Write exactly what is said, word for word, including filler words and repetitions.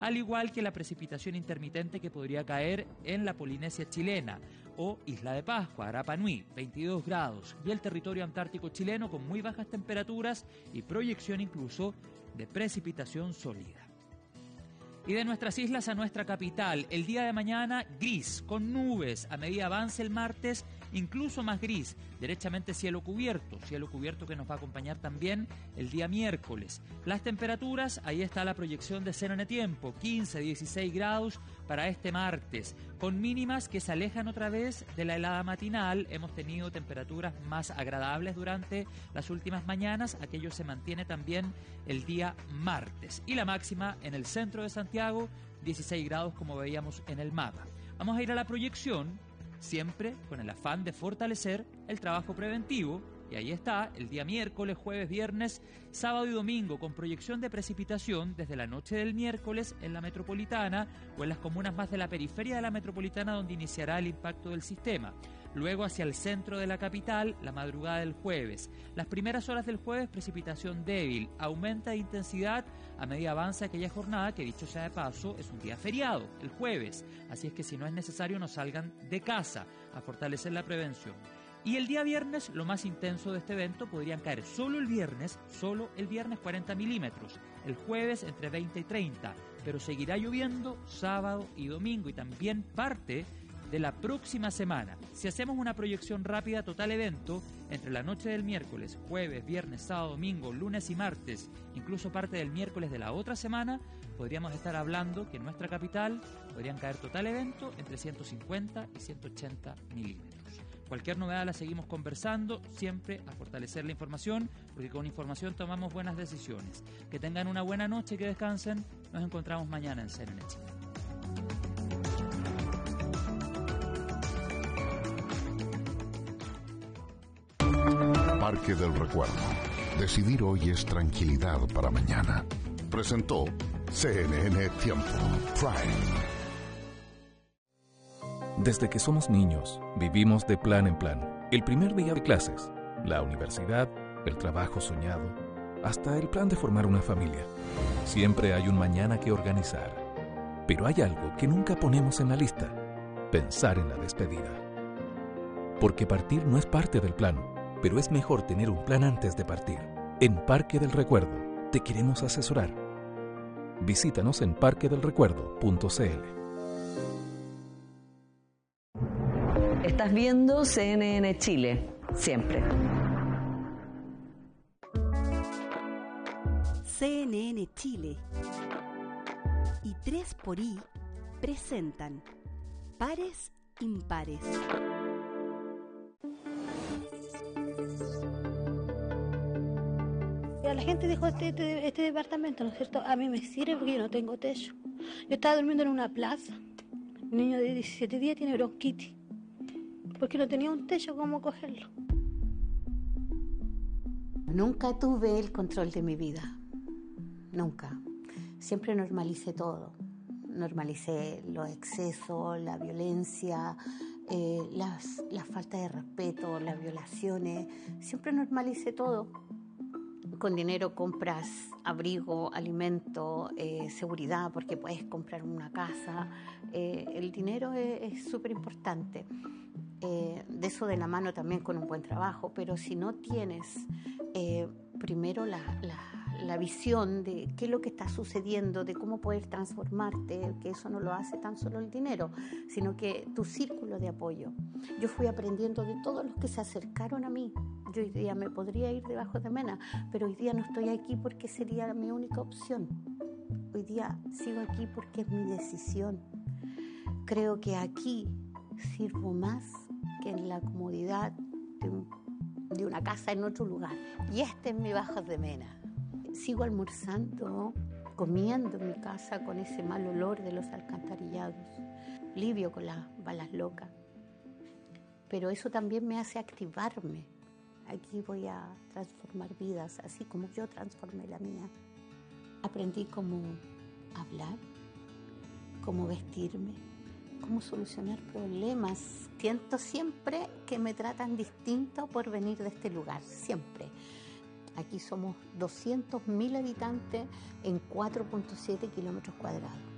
al igual que la precipitación intermitente que podría caer en la Polinesia chilena o Isla de Pascua, Rapa Nui, veintidós grados, y el territorio antártico chileno con muy bajas temperaturas y proyección incluso de precipitación sólida. Y de nuestras islas a nuestra capital, el día de mañana gris, con nubes, a medida avance el martes, incluso más gris, derechamente cielo cubierto, cielo cubierto que nos va a acompañar también el día miércoles. Las temperaturas, ahí está la proyección de C N N Tiempo, quince, dieciséis grados para este martes, con mínimas que se alejan otra vez de la helada matinal. Hemos tenido temperaturas más agradables durante las últimas mañanas, aquello se mantiene también el día martes. Y la máxima en el centro de Santiago, dieciséis grados como veíamos en el mapa. Vamos a ir a la proyección, siempre con el afán de fortalecer el trabajo preventivo, y ahí está, el día miércoles, jueves, viernes, sábado y domingo, con proyección de precipitación desde la noche del miércoles en la metropolitana o en las comunas más de la periferia de la metropolitana donde iniciará el impacto del sistema. Luego hacia el centro de la capital, la madrugada del jueves. Las primeras horas del jueves, precipitación débil, aumenta de intensidad a medida avanza aquella jornada que, dicho sea de paso, es un día feriado, el jueves. Así es que si no es necesario, no salgan de casa a fortalecer la prevención. Y el día viernes, lo más intenso de este evento, podrían caer solo el viernes, solo el viernes cuarenta milímetros, el jueves entre veinte y treinta, pero seguirá lloviendo sábado y domingo y también parte de la próxima semana. Si hacemos una proyección rápida total evento, entre la noche del miércoles, jueves, viernes, sábado, domingo, lunes y martes, incluso parte del miércoles de la otra semana, podríamos estar hablando que en nuestra capital podrían caer total evento entre ciento cincuenta y ciento ochenta milímetros. Cualquier novedad la seguimos conversando, siempre a fortalecer la información, porque con información tomamos buenas decisiones. Que tengan una buena noche, que descansen. Nos encontramos mañana en C N N Chile. Parque del Recuerdo. Decidir hoy es tranquilidad para mañana. Presentó C N N Tiempo Prime. Desde que somos niños, vivimos de plan en plan. El primer día de clases, la universidad, el trabajo soñado, hasta el plan de formar una familia. Siempre hay un mañana que organizar. Pero hay algo que nunca ponemos en la lista: pensar en la despedida. Porque partir no es parte del plan, pero es mejor tener un plan antes de partir. En Parque del Recuerdo te queremos asesorar. Visítanos en parque del recuerdo punto c l. Estás viendo C N N Chile, siempre. C N N Chile y tres por I presentan Pares Impares. La gente dijo, este, este, este departamento, ¿no es cierto?, a mí me sirve porque yo no tengo techo. Yo estaba durmiendo en una plaza. Un niño de diecisiete días tiene bronquitis, porque no tenía un techo como cogerlo. Nunca tuve el control de mi vida, nunca. Siempre normalicé todo. Normalicé los excesos, la violencia, eh, las, la falta de respeto, las violaciones. Siempre normalicé todo. Con dinero compras abrigo, alimento, eh, seguridad, porque puedes comprar una casa. Eh, el dinero es súper importante. Eh, de eso de la mano también con un buen trabajo, pero si no tienes eh, primero la, la, la visión de qué es lo que está sucediendo, de cómo poder transformarte, que eso no lo hace tan solo el dinero, sino que tu círculo de apoyo. Yo fui aprendiendo de todos los que se acercaron a mí. Yo hoy día me podría ir debajo de Mena, pero hoy día no estoy aquí porque sería mi única opción. Hoy día sigo aquí porque es mi decisión. Creo que aquí sirvo más que en la comodidad de, un, de una casa en otro lugar. Y este es mi Bajos de Mena. Sigo almorzando, comiendo en mi casa con ese mal olor de los alcantarillados, livio con las balas locas. Pero eso también me hace activarme. Aquí voy a transformar vidas, así como yo transformé la mía. Aprendí cómo hablar, cómo vestirme, cómo solucionar problemas. Siento siempre que me tratan distinto por venir de este lugar, siempre. Aquí somos doscientos mil habitantes en cuatro punto siete kilómetros cuadrados.